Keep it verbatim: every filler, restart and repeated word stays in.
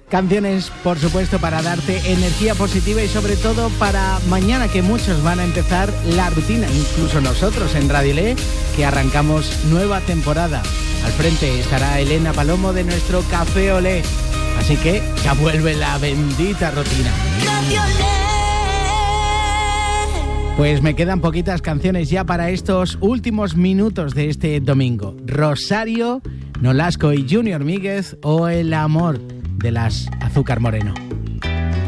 Canciones, por supuesto, para darte energía positiva y sobre todo para mañana, que muchos van a empezar la rutina, incluso nosotros en Radio Le, que arrancamos nueva temporada. Al frente estará Elena Palomo de nuestro Café Olé, así que ya vuelve la bendita rutina. Pues me quedan poquitas canciones ya para estos últimos minutos de este domingo. Rosario, Nolasco y Junior Míguez o El amor de las Azúcar Moreno.